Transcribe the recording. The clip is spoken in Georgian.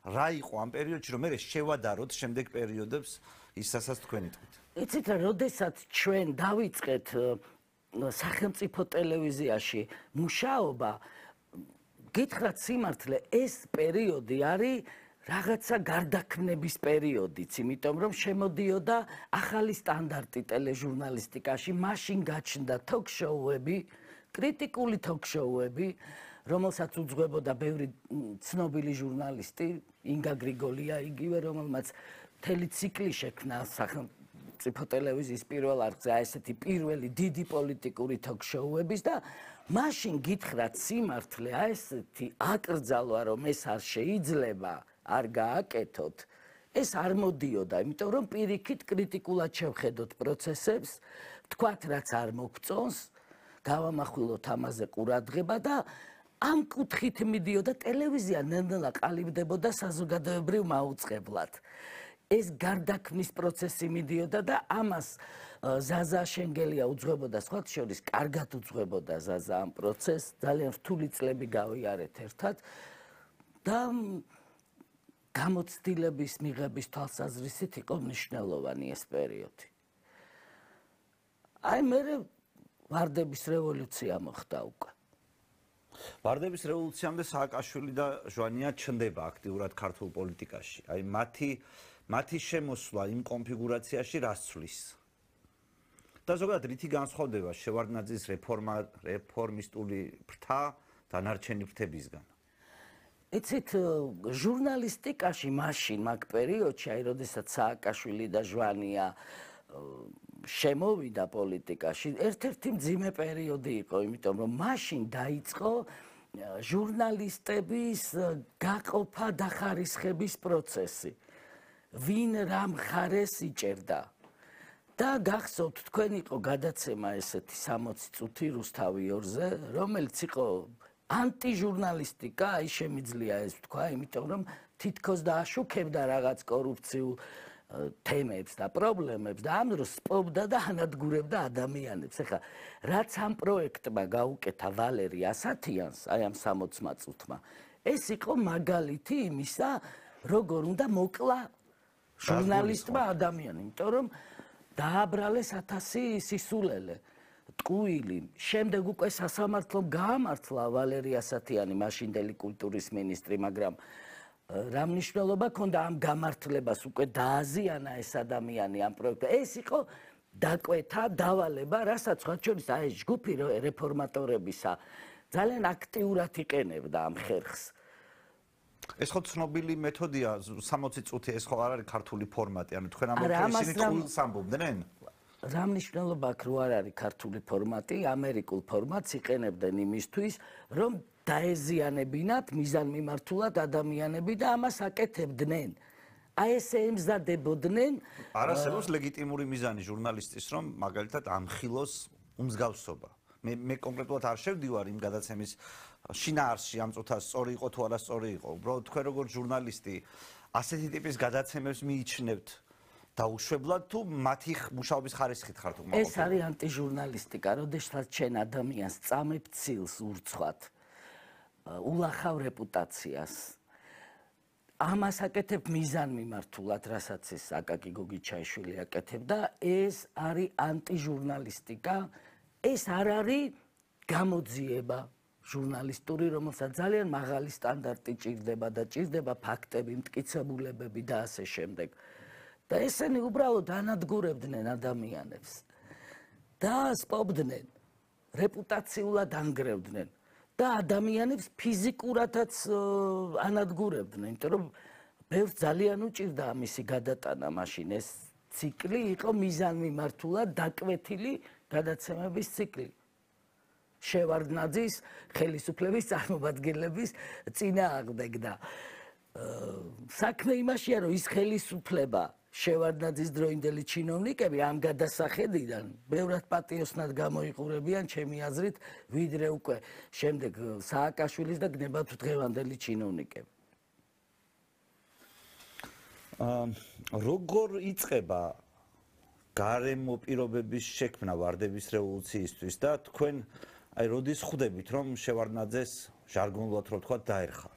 რა იყო ამ პერიოდში, რომ მე შევადაროთ შემდეგ პერიოდებს ისაც თქვენი თქმით. იცით რა, როდესაც ჩვენ დავიწყეთ სახელმწიფო ტელევიზიაში მუშაობა, გითხრათ სიმართლე, ეს პერიოდი არის რაღაცა გარდაქმნების პერიოდიც, იმიტომ რომ შემოდიოდა ახალი სტანდარტი ტელეჟურნალისტიკაში, მაშინ გაჩნდა ток-შოუები, კრიტიკული ток-შოუები, რომელსაც უძღვებოდა ბევრი ცნობილი ჟურნალისტი, ინგა გრიგოლია იგივე, რომელმაც მთელი ციკლი შექმნა სახელმწიფო ტელევიზიის პირველ არხზე ესეთი პირველი დიდი პოლიტიკური ток-შოუების და მაშინ გითხრათ სიმართლე, ესეთი აკრძალვა, რომ ეს არ შეიძლება, არ გააკეთოთ, ეს არ მოდიოდა, იმიტომ რომ პირიქით კრიტიკულად შევხედოთ პროცესებს, თქვათ რაც არ მოგწონს, გავამახვილოთ ამაზე ყურადღება და ამ კუთხით მიდიოდა ტელევიზია ნელ-ნელა ყალიბდებოდა საზოგადოებრივ მაუწყებლად. ეს გარდაქმნის პროცესი მიდიოდა და ამას ზაზა შენგელია უძღვებოდა, სხვათა შორის კარგად უძღვებოდა ზაზა ამ პროცესს, ძალიან რთული წლები გავიარეთ ერთად და გამოცდილების მიღების თვალსაზრისით იყო მნიშვნელოვანი ეს პერიოდი. აი მე ვარდების რევოლუცია მოხდა უკვე. ვარდების რევოლუციამდე სააკაშვილი და ჟვანია ჩნდება აქტიურად ქართულ პოლიტიკაში. აი მათი შემოსვლა იმ კონფიგურაციაში რას ცვლის? და ზოგადად რითი განსხვავდება შევარდნაძის რეფორმისტული ფრთა დანარჩენი ფრთებისგან? იცით, ჟურნალისტიკაში მაშინ მაგ პერიოდში, აი როდესაც სააკაშვილი და ჟვანია შემოვიდა პოლიტიკაში, ერთ-ერთი მძიმე პერიოდი იყო, იმიტომ რომ მაშინ დაიწყო ჟურნალისტების გაყოფა და ხარისხების პროცესი. ვინ რა მხარეს იჭერდა. და გახსოვთ, თქვენ იყო გადაცემა ესეთი 60 წუთი რუსთავი 2-ზე, რომელიც იყო ანტიჟურნალისტიკა, აი შემიძლია ეს ვთქვა, იმიტომ რომ თითქოს დააშუქებდა რაღაც კორუფციულ თემებს და პრობლემებს და ამ დროს სპობდა და ანადგურებდა ადამიანებს. ეხლა რაც ამ პროექტმა გაუკეთა ვალერი ასათიანს, აი ამ 60 წუთმა, ეს იყო მაგალითი იმისა, როგორ უნდა მოკლა ჟურნალისტმა ადამიანი, იმიტომ რომ დააბრალეს 1000 სისულელე, ტყუილი. შემდეგ უკვე სასამართლომ გაამართლა ვალერი ასათიანი, მაშინდელი კულტურის მინისტრი, მაგრამ რა მნიშვნელობა ქონდა ამ გამართლებას, უკვე დააზიანა ეს ადამიანი ამ პროექტზე. ეს იყო დაკვეთა, დავალება, რასაც სხვა შორის აი ჯგუფი რეფორმატორებისა ძალიან აქტიურად იყენებდა ამ ხერხს. ეს ხო ცნობილი მეთოდია 60 წუთი, ეს ხო არ არის ქართული ფორმატი, ანუ თქვენ ამბობთ ისინი წყვილს ამბობდნენ? რა მნიშვნელობა აქვს, რო არ არის ქართული ფორმატი, ამერიკულ ფორმატს იყენებდნენ იმისთვის, რომ დაეზიანებინათ მიზანმიმართულად ადამიანები და ამას აკეთებდნენ. აი ესე ემზადებოდნენ. არ არსებობს ლეგიტიმური მიზანი ჟურნალისტის, რომ მაგალითად ამხილოს უმსგავსობა. მე კონკრეტულად არ შევდივარ იმ გადაცემის შინაარსში, ამ წუთას სწორი იყო თუ არა სწორი იყო. უბრალოდ თქვენ როგორც ჟურნალისტი ასეთი ტიპის გადაცემებს მიიჩნევთ დაუშვებლად თუ მათი მუშაობის ხარისხით ხართ უკმაყოფილებული? ეს არის ანტიჟურნალისტიკა, როდესაც ჩვენ ადამიანს წამებ ცილს ურცხვად. ულახავ რეპუტაციას. ამას აკეთებ მიზანმიმართულად, რასაც ეს აკაკი გოგიჩაიშვილი აკეთებდა, ეს არის ანტიჟურნალისტიკა, ეს არ არის გამოძიება ჟურნალისტური, რომელსაც ძალიან მაღალი სტანდარტი ჭირდება და ჭირდება ფაქტები, მტკიცებულებები და ასე შემდეგ. და ესენი უბრალოდ ანადგურებდნენ ადამიანებს და სპობდნენ, რეპუტაციულად ანგრევდნენ. და ადამიანებს ფიზიკურადაც ანადგურებდნენ, იმიტომ რომ ბევრს ძალიან უჭირდა ამისი გადატანა მაშინ. ეს ციკლი იყო მიზანმიმართულად დაკვეთილი გადაცემების ციკლი. შევარდნაძის ხელისუფლების წარმომადგენლების წინააღმდეგ და საქმე იმაშია, რომ ის ხელისუფლება შევარდნაძის დროინდელი ჩინოვნიკები ამ გადასახედიდან ბევრად პატიოსნად გამოიყურებიან, ჩემი აზრით, ვიდრე უკვე შემდეგ სააკაშვილის და გნებავთ დღევანდელი ჩინოვნიკები. როგორ იწყება გარემო პირობების შექმნა ვარდების რევოლუციისთვის და თქვენ აი როდის ხვდებით, რომ შევარდნაძეს ჟარგონულად რო თქვა დაერხა?